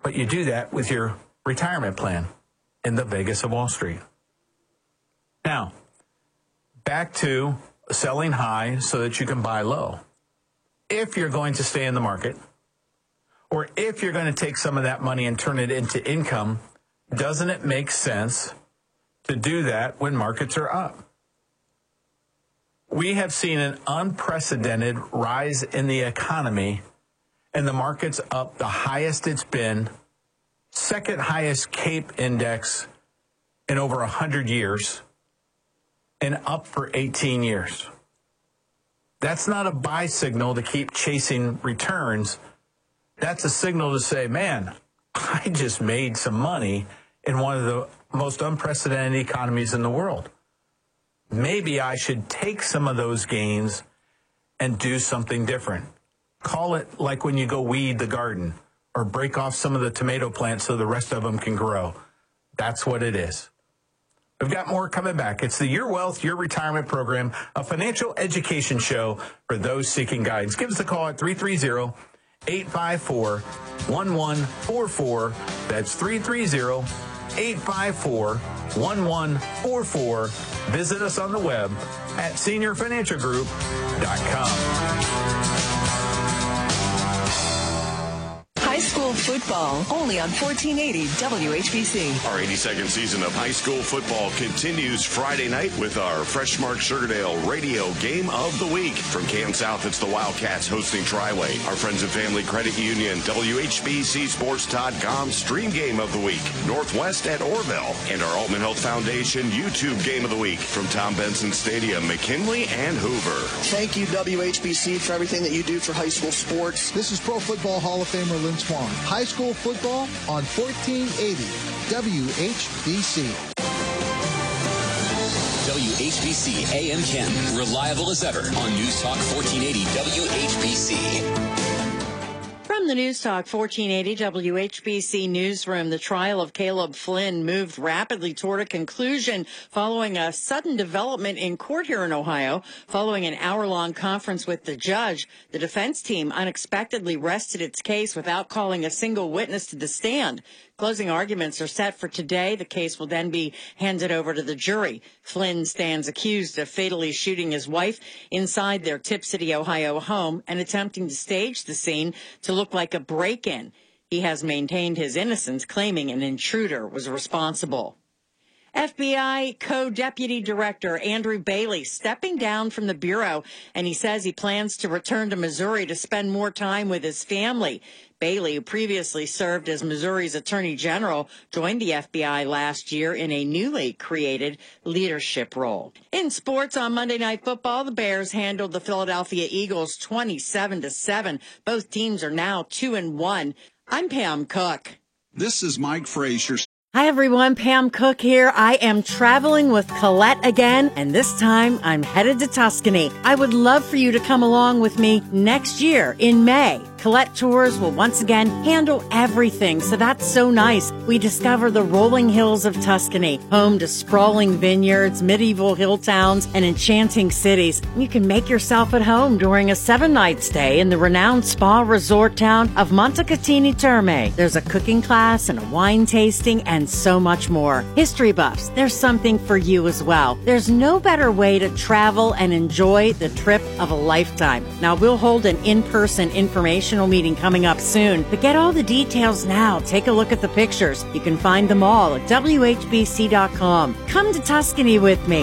But you do that with your retirement plan in the Vegas of Wall Street. Now, back to selling high so that you can buy low. If you're going to stay in the market, or if you're going to take some of that money and turn it into income, doesn't it make sense to do that when markets are up? We have seen an unprecedented rise in the economy, and the market's up the highest it's been, second highest CAPE index in over 100 years, and up for 18 years. That's not a buy signal to keep chasing returns. That's a signal to say, man, I just made some money in one of the most unprecedented economies in the world. Maybe I should take some of those gains and do something different. Call it like when you go weed the garden or break off some of the tomato plants so the rest of them can grow. That's what it is. We've got more coming back. It's the Your Wealth, Your Retirement Program, a financial education show for those seeking guidance. Give us a call at 330-854-1144. That's 330-854-1144. Visit us on the web at seniorfinancialgroup.com. High school football, only on 1480 WHBC. Our 82nd season of high school football continues Friday night with our Freshmark Sugardale Radio Game of the Week. From Canton South, it's the Wildcats hosting Triway. Our Friends and Family Credit Union, WHBCSports.com Stream Game of the Week. Northwest at Orville. And our Altman Health Foundation YouTube Game of the Week. From Tom Benson Stadium, McKinley and Hoover. Thank you, WHBC, for everything that you do for high school sports. This is Pro Football Hall of Famer Lynn Swan. High school football on 1480 WHBC. WHBC AM Canton, reliable as ever on News Talk 1480 WHBC. From the News Talk 1480 WHBC newsroom, the trial of Caleb Flynn moved rapidly toward a conclusion following a sudden development in court here in Ohio. Following an hour-long conference with the judge, the defense team unexpectedly rested its case without calling a single witness to the stand. Closing arguments are set for today. The case will then be handed over to the jury. Flynn stands accused of fatally shooting his wife inside their Tip City, Ohio home and attempting to stage the scene to look like a break-in. He has maintained his innocence, claiming an intruder was responsible. FBI Co-Deputy Director Andrew Bailey stepping down from the Bureau, and he says he plans to return to Missouri to spend more time with his family. Bailey, who previously served as Missouri's Attorney General, joined the FBI last year in a newly created leadership role. In sports, on Monday Night Football, the Bears handled the Philadelphia Eagles 27-7. Both teams are now 2-1. I'm Pam Cook. This is Mike Frazier. Hi, everyone. Pam Cook here. I am traveling with Colette again, and this time I'm headed to Tuscany. I would love for you to come along with me next year in May. Colette Tours will once again handle everything, so that's so nice. We discover the rolling hills of Tuscany, home to sprawling vineyards, medieval hill towns, and enchanting cities. You can make yourself at home during a 7-night stay in the renowned spa resort town of Montecatini Terme. There's a cooking class and a wine tasting and so much more. History buffs, there's something for you as well. There's no better way to travel and enjoy the trip of a lifetime. Now, we'll hold an in-person informational meeting coming up soon, but get all the details now. Take a look at the pictures. You can find them all at WHBC.com. Come to Tuscany with me.